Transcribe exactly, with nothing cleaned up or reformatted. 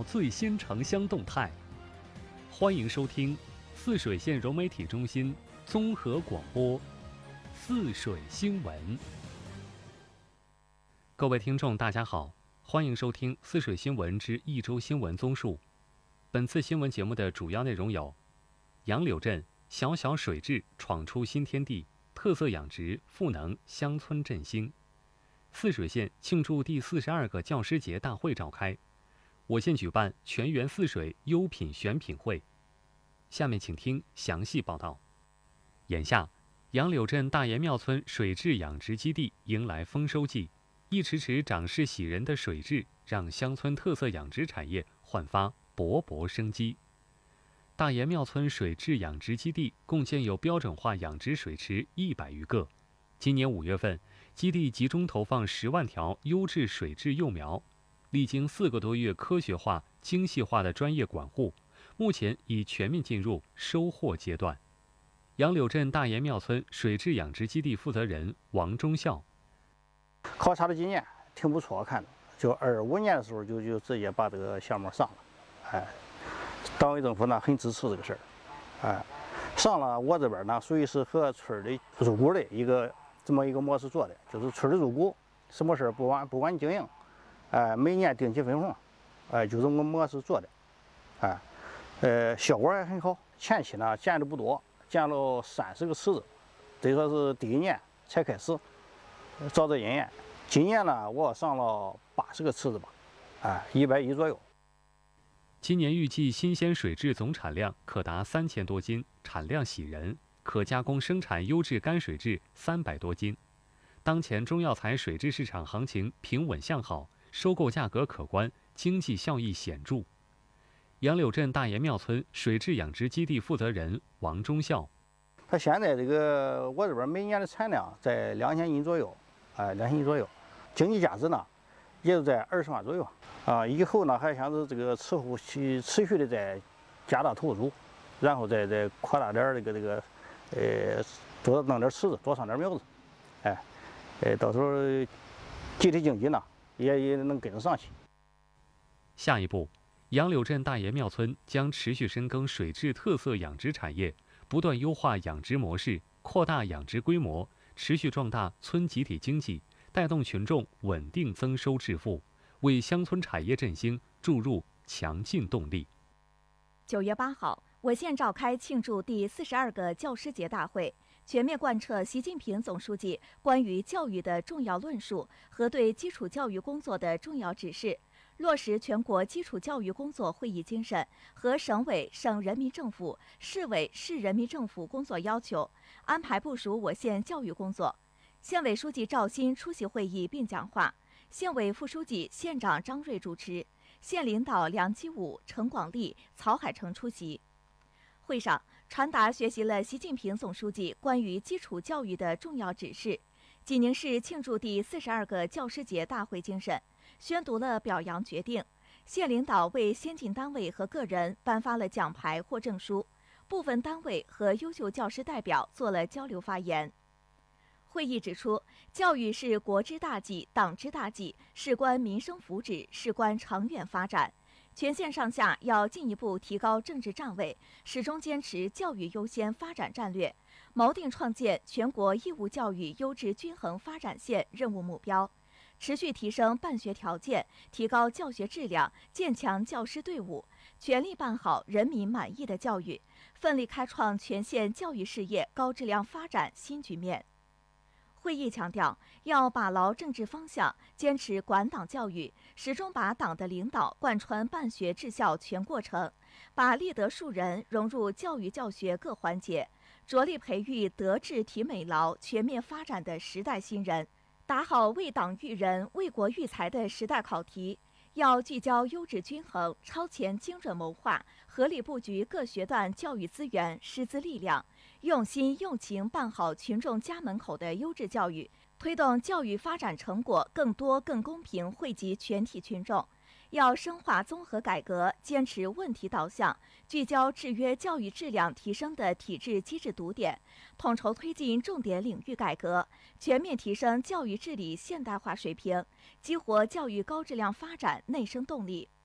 最新城乡动态。欢迎收听泗水县融媒体中心综合广播《泗水新闻》。各位听众大家好，欢迎收听泗水新闻之一周新闻综述。本次新闻节目的主要内容有：杨柳镇小小水质闯出新天地，特色养殖赋能乡村振兴；泗水县庆祝第四十二个教师节大会召开；我县举办全员泗水优品选品会。下面请听详细报道。眼下，杨柳镇大爷庙村水质养殖基地迎来丰收季，一池池长势喜人的水质让乡村特色养殖产业焕发勃勃生机。大爷庙村水质养殖基地共建有标准化养殖水池一百余个。今年五月份，基地集中投放十万条优质水质幼苗，历经四个多月科学化、精细化的专业管护，目前已全面进入收获阶段。杨柳镇大爷庙村水质养殖基地负责人王忠孝： 考察的经验挺不错，看着就二五年的时候就就直接把这个项目上了，哎，党委政府呢很支持这个事儿，哎，上了我这边呢属于是和村里入股的一个这么一个模式做的，就是村里入股，什么事儿不管不管经营，哎，每年定期分红，哎，就这么模式做的，哎，呃，效果还很好。前期呢建的不多，建了三十个池子，等于说是第一年才开始照这经验。今年呢，我上了八十个池子吧，哎，一百亿左右。 今年预计新鲜水质总产量可达三千多斤，产量喜人，可加工生产优质干水质三百多斤。当前中药材水质市场行情平稳向好，收购价格可观，经济效益显著。杨柳镇大爷庙村水质养殖基地负责人王忠孝： 他现在这个我这边每年的产量在两千斤左右，哎，两千斤左右，经济价值呢也就在二十万左右啊。以后呢还想着这个持续去持续的再加大投入，然后再再扩大点这个这个，呃，多弄点池子，多上点苗子，哎，呃，到时候集体经济呢也也能跟得上去。 下一步，杨柳镇大爷庙村将持续深耕水质特色养殖产业，不断优化养殖模式，扩大养殖规模，持续壮大村集体经济，带动群众稳定增收致富，为乡村产业振兴注入强劲动力。 九月八号，我县召开庆祝第四十二个教师节大会，全面贯彻习近平总书记关于教育的重要论述和对基础教育工作的重要指示，落实全国基础教育工作会议精神和省委、省人民政府、市委、市人民政府工作要求，安排部署我县教育工作。县委书记赵鑫出席会议并讲话，县委副书记、县长张瑞主持，县领导梁基武、陈广利、曹海成出席。会上传达学习了习近平总书记关于基础教育的重要指示，济宁市庆祝第四十二个教师节大会精神，宣读了表扬决定，县领导为先进单位和个人颁发了奖牌或证书，部分单位和优秀教师代表做了交流发言。会议指出，教育是国之大计、党之大计，事关民生福祉，事关长远发展。全县上下要进一步提高政治站位，始终坚持教育优先发展战略，锚定创建全国义务教育优质均衡发展县任务目标，持续提升办学条件，提高教学质量，建强教师队伍，全力办好人民满意的教育，奋力开创全县教育事业高质量发展新局面。会议强调，要把牢政治方向，坚持管党教育，始终把党的领导贯穿办学治校全过程，把立德树人融入教育教学各环节，着力培育德智体美劳全面发展的时代新人，打好为党育人、为国育才的时代考题。要聚焦优质均衡、超前精准谋划，合理布局各学段教育资源、师资力量，用心用情办好群众家门口的优质教育，推动教育发展成果更多更公平惠及全体群众。要深化综合改革，坚持问题导向，聚焦制约教育质量提升的体制机制堵点，统筹推进重点领域改革，全面提升教育治理现代化水平，激活教育高质量发展内生动力。